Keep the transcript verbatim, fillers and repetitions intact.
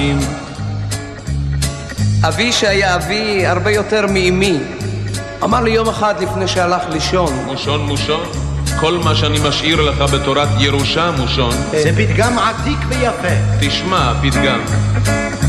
אבי שהיה אבי הרבה יותר מאמי אמר לי יום אחד לפני שהלך לישון, מושון מושון, כל מה שאני משאיר לך בתורת ירושה מושון. זה פתגם עתיק ויפה. תשמע פתגם.